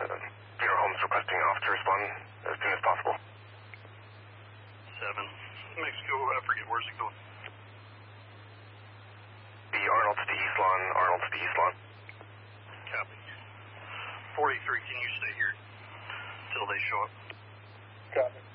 Funeral home's requesting off to respond as soon as possible. 7. Mexico, I forget where's it going. The Arnold's to East Lawn, Arnold's to East Lawn. Copy. 43, can you stay here till they show up? Copy.